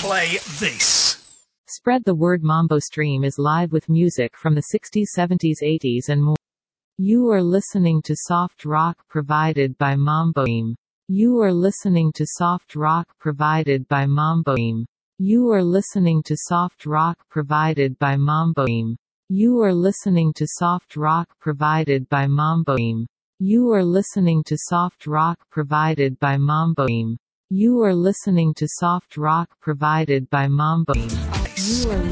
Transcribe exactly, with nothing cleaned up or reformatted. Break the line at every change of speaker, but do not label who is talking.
play this.
Spread the word. Mambo Stream is live with music from the sixties, seventies, eighties and more. You are listening to soft rock provided by Mambo Stream. You are listening to soft rock provided by Mambo Stream. You are listening to soft rock provided by Mambo Stream. You are listening to soft rock provided by Mambo Stream. You are listening to soft rock provided by Mambo Stream. You are listening to soft rock provided by Mambo Stream. You are